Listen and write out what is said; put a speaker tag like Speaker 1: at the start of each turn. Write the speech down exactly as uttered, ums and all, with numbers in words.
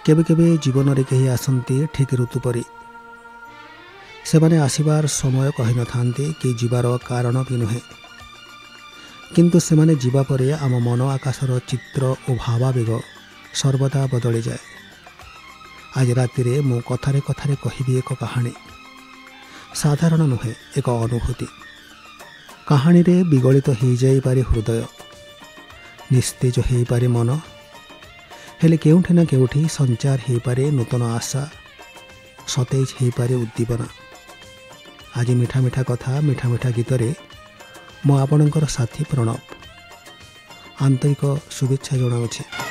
Speaker 1: केबे केबे जीवन रे कही आसंती ठीक ऋतु परी सेमाने आसीबार समय कहि न थांती कि जीवार कारण भी नुहे, किंतु सेमाने जीवा परे आम मन आकाशर चित्र और भावावेग सर्वदा बदली जाए। आज राति रे मु कथारे कथारे कहिबी एक कहानी, साधारण नुहे, एक अनुभूति। कहानी रे विगलित हो जाई पारे हृदय, निस्तेज हो पारे मन, हेले केउठी ना केउठी संचार हो पारे नूतन आशा, सतेज हो पारे उद्दीपना। आज मिठा मिठा कथा, मिठा मिठा गीतरे मु आपणकर साथी प्रणव आंतरिक शुभेच्छा जनाऊँ।